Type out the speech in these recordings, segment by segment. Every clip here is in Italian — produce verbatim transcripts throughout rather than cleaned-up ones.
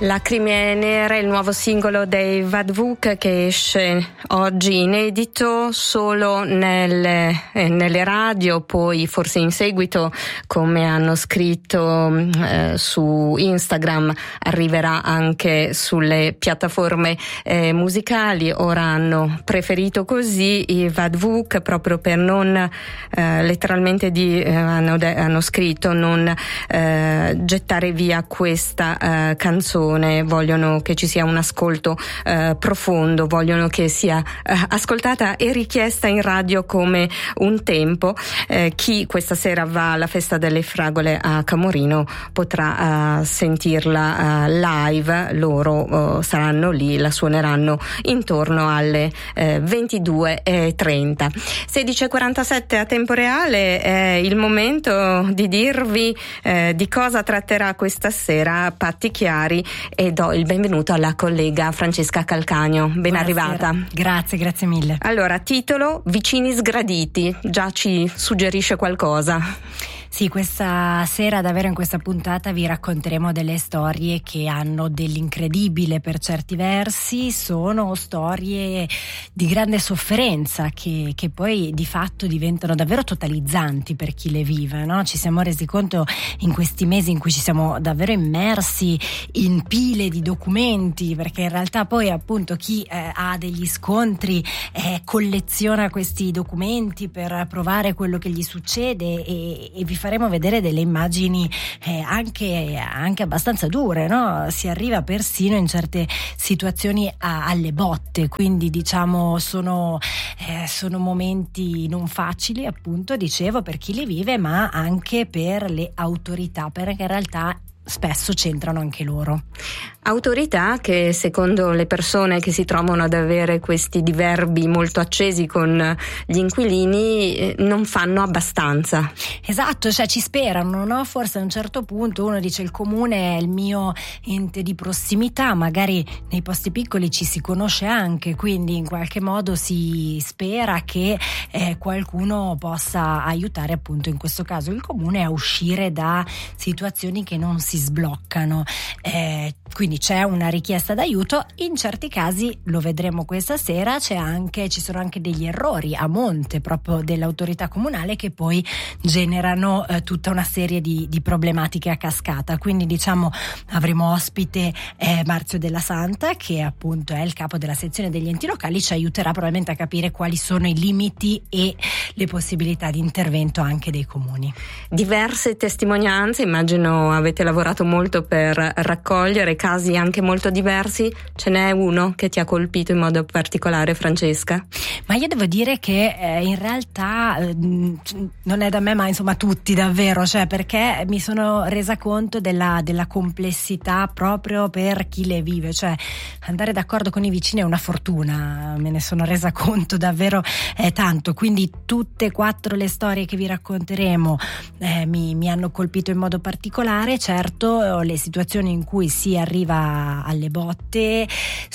Lacrime nere, il nuovo singolo dei Vadvuk che esce oggi inedito solo nelle, eh, nelle radio, poi forse in seguito, come hanno scritto eh, su Instagram, arriverà anche sulle piattaforme eh, musicali. Ora hanno preferito così i Vadvuk proprio per non eh, letteralmente di, eh, hanno, de- hanno scritto non eh, gettare via questa eh, canzone. Vogliono che ci sia un ascolto eh, profondo, vogliono che sia eh, ascoltata e richiesta in radio come un tempo. Eh, chi questa sera va alla festa delle fragole a Camorino potrà uh, sentirla uh, live. Loro uh, saranno lì, la suoneranno intorno alle uh, ventidue e trenta. sedici e quarantasette a tempo reale è il momento di dirvi uh, di cosa tratterà questa sera Patti Chiari, e do il benvenuto alla collega Francesca Calcagno. Ben Buonasera. Arrivata. Grazie, grazie mille. Allora, titolo: Vicini sgraditi, già ci suggerisce qualcosa. Sì, questa sera davvero in questa puntata vi racconteremo delle storie che hanno dell'incredibile per certi versi, sono storie di grande sofferenza che, che poi di fatto diventano davvero totalizzanti per chi le vive, no? Ci siamo resi conto in questi mesi in cui ci siamo davvero immersi in pile di documenti, perché in realtà poi appunto chi eh, ha degli scontri eh, colleziona questi documenti per provare quello che gli succede, e, e vi faremo vedere delle immagini eh, anche, anche abbastanza dure, no? Si arriva persino in certe situazioni a, alle botte, quindi diciamo sono, eh, sono momenti non facili, appunto, dicevo, per chi li vive, ma anche per le autorità, perché in realtà spesso c'entrano anche loro. Autorità che, secondo le persone che si trovano ad avere questi diverbi molto accesi con gli inquilini, eh, non fanno abbastanza. Esatto, cioè ci sperano, no? Forse a un certo punto uno dice: il comune è il mio ente di prossimità, magari nei posti piccoli ci si conosce anche, quindi in qualche modo si spera che eh, qualcuno possa aiutare, appunto in questo caso il comune, a uscire da situazioni che non si sbloccano. Eh, quindi c'è una richiesta d'aiuto, in certi casi, lo vedremo questa sera, c'è anche, ci sono anche degli errori a monte proprio dell'autorità comunale che poi generano eh, tutta una serie di, di problematiche a cascata. Quindi diciamo avremo ospite eh, Marzio Della Santa, che appunto è il capo della sezione degli enti locali, ci aiuterà probabilmente a capire quali sono i limiti e le possibilità di intervento anche dei comuni. Diverse testimonianze, immagino avete lavorato molto per raccogliere casi anche molto diversi. Ce n'è uno che ti ha colpito in modo particolare, Francesca? Ma io devo dire che eh, in realtà eh, non è da me, ma insomma tutti davvero, cioè perché mi sono resa conto della, della complessità proprio per chi le vive, cioè andare d'accordo con i vicini è una fortuna, me ne sono resa conto davvero eh, tanto, quindi tutte e quattro le storie che vi racconteremo eh, mi, mi hanno colpito in modo particolare. Certo, le situazioni in cui si arriva alle botte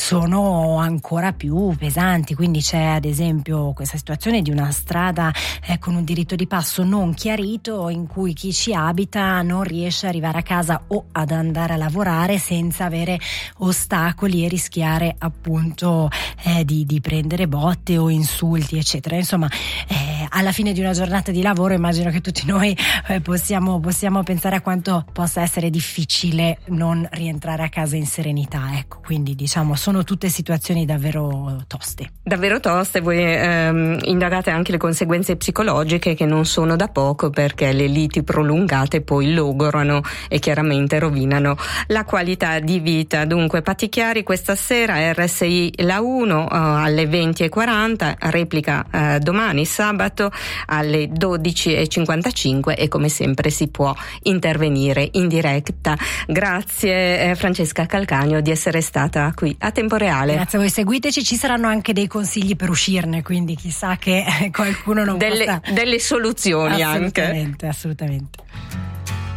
sono ancora più pesanti, quindi c'è ad esempio questa situazione di una strada eh, con un diritto di passo non chiarito, in cui chi ci abita non riesce ad arrivare a casa o ad andare a lavorare senza avere ostacoli e rischiare appunto eh, di, di prendere botte o insulti, eccetera. Insomma, eh, alla fine di una giornata di lavoro immagino che tutti noi eh, possiamo, possiamo pensare a quanto possa essere difficile non rientrare a casa in serenità, ecco. Quindi diciamo sono tutte situazioni davvero toste. Davvero toste. Voi ehm, indagate anche le conseguenze psicologiche, che non sono da poco, perché le liti prolungate poi logorano e chiaramente rovinano la qualità di vita. Dunque, Patti Chiari questa sera R S I La uno eh, alle venti e quaranta, replica eh, domani sabato alle dodici e cinquantacinque, e come sempre si può intervenire in diretta. Grazie eh, Francesca Calcagno di essere stata qui a tempo reale. Grazie a voi, seguiteci, ci saranno anche dei consigli per uscirne, quindi chissà che qualcuno non delle, possa... delle soluzioni assolutamente, anche. Assolutamente, assolutamente.